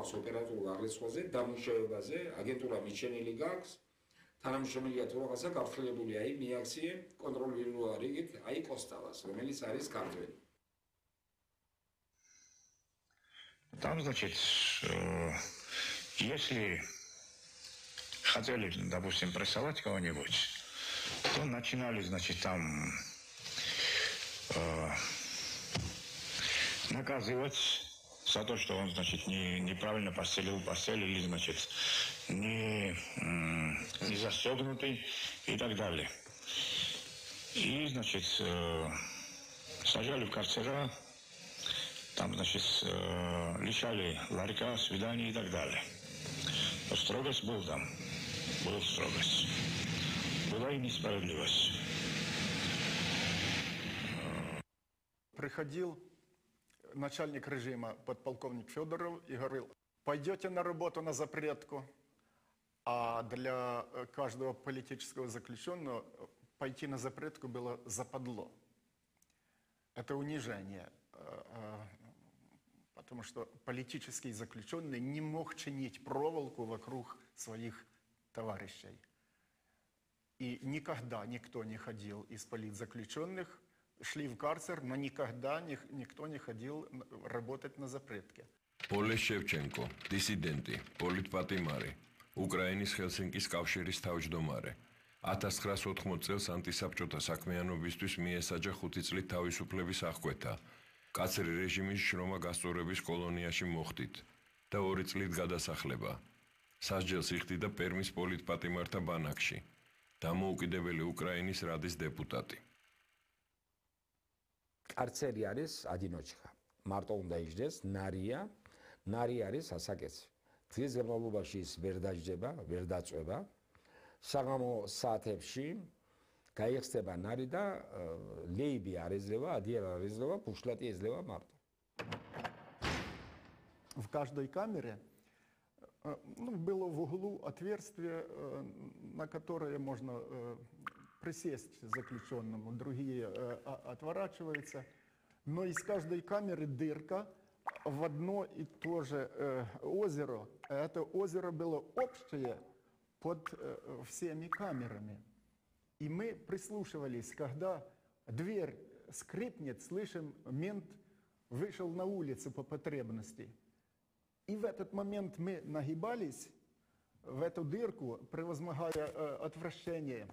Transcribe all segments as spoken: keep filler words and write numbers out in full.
გვაქვს ოპერატიულ აღრიცხვაზე, დამუშავებაზე, აგენტურა მიჩენილი გაქვს, თანამშრომელია თუ რაღაცა გაფრთხილებული, აი მიაქციე კონტროლირებულ რიგით, აი კოსტავას, რომელიც არის ქართველი. Там, значит, если хотели, допустим, прессовать кого-нибудь, то начинали, значит, там э, наказывать за то, что он, значит, не, неправильно постелил постель или, значит, не, не застегнутый и так далее. И, значит, э, сажали в карцера, там, значит, э, лишали ларька, свиданий и так далее. Но строгость был там, была строгость. Была и несправедливость. Приходил начальник режима, подполковник Федоров, и говорил, пойдете на работу на запретку, а для каждого политического заключенного пойти на запретку было западло. Это унижение, потому что политический заключенный не мог чинить проволоку вокруг своих товарищей. И никогда никто не ходил из политзаключенных, шли в карцер, но никогда никто не ходил работать на запретке. Поле Шевченко, диссиденти, პოლიტპატიმარი, უკრაინის ჰელსინკის კავშირის თავმჯდომარე. ათას ცხრაას ოთხმოცი წელს ანტისაბჭოთა საქმიანობისთვის მიესაჯა ხუთი წლით თავისუფლების აღკვეთა. კაცრი რეჟიმის შრომა გასწორების კოლონიაში მოხდით და ორი წლით გადასახლება. სასჯელს იხდიდა პერმის პოლიტპატიმართა ბანაკში. დამოუკიდებელი უკრაინის რადის დეპუტატი. Არცერი არის ადინოჩხა. მარტო უნდა იჯდეს ნარია, ნარი არის ასაკეთს. დღის განმავლობაში ის ვერ დაჯდება, ვერ დაწვება. საღამო საათებში გაიხსნება ნარი და ლეიბი არ ეძლევა, ადიარ არ ეძლევა, ბუშლატი ეძლევა მარტო. В каждой камере ну, было в углу отверстие, на которое можно присесть заключенному, другие отворачиваются. Но из каждой камеры дырка в одно и то же озеро. Это озеро было общее под всеми камерами. И мы прислушивались, когда дверь скрипнет, слышим, мент вышел на улицу по потребности. И в этот момент мы нагибались в эту дырку, превозмогая отвращение.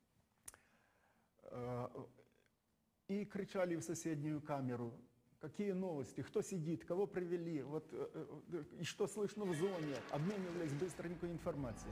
И кричали в соседнюю камеру, какие новости, кто сидит, кого привели, вот, и что слышно в зоне, обменивались быстренькой информацией.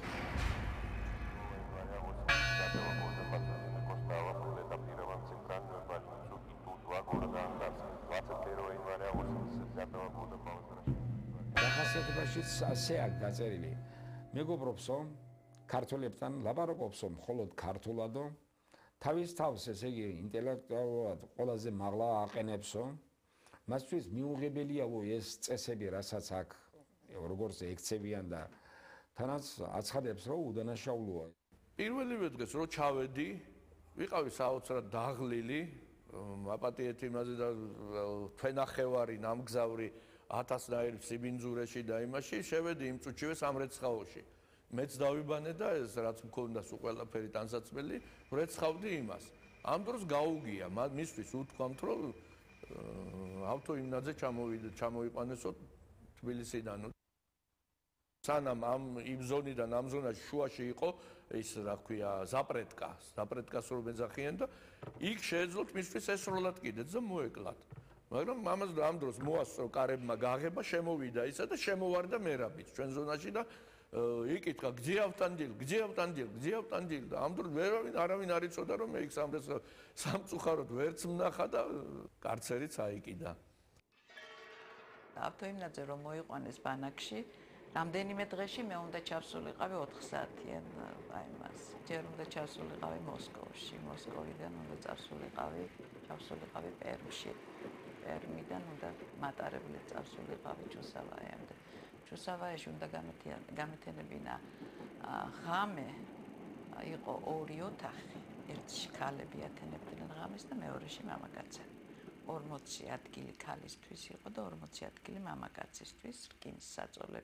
გასაკეთებაშიც ასე აქ დაწერილი. მეგობრობსო, ქართველებთან ლაპარაკობსო, მხოლოდ ქართულადო, თავის თავს, ესე იგი, ინტელექტუალურად ყველაზე მაღლა აყენებსო, მასთვის მიუღებელიაო ეს წესები, რასაც აქ როგორც ექცევიან და თანაც აცხადებს, რომ უდანაშაულოა. პირველივე დღეს რო ჩავედი, ვიყავი საოცრად დაღლილი, აპატიეთ იმაზე და თვენახევარი ნამგზავრი ათასნაირ სიბინძურეში და იმაში შევედი იმ წუთშივე სამრეცხაოში. მეც დავიბანე და ეს რაც მქონდა სულ ყველაფერი ტანსაცმელი, ვრეცხავდი იმას. ამ დროს გაუგია მისთვის უთქვამთ, რომ ავტოიმნაძე ჩამოვიდა, ჩამოიყვანესო თბილისიდან. სანამ ამ იმ ზონიდან ამ ზონაში შუაში იყო ის რა ქვია ზაპრეტკა, ზაპრეტკას რო მეძახიან და იქ შეეძლოთ მისთვის ესროლად კიდეც და მოეკლათ. მაგრამ ამას ამ დროს მოასწრო კარებმა გაღება, შემოვიდა ისა და შემოვარდა მერაბიც ჩვენ ზონაში და იკითხა გძე ავტანდილ, გძე ავტანდილ, გძე ავტანდილ და ამ დროს ვერავინ არავინ არ იცოდა რომ მე იქ სამწუხაროდ ვერც ვნახა და კარცერიც აიკიდა. ავტოიმნაძე რომ მოიყვანეს ბანაკში, რამდენიმე დღეში მე უნდა ჩავსულიყავი ოთხ საათიან აი მას. ჯერ უნდა ჩავსულიყავი მოსკოვში, მოსკოვიდან უნდა წავსულიყავი, ჩავსულიყავი პერმში. პერმიდან უნდა მატარებლით წავსულიყავი ჩუსავაიამდე. ჩუსავაიაში უნდა გამეთენებინა ღამე, იყო ორი ოთახი, ერთში ქალები ათენებდნენ ღამეს და მეორეში მამაკაცები. ორმოცი ადგილი ქალისთვის იყო და ორმოცი ადგილი მამაკაცისთვის, რკინის საწოლები.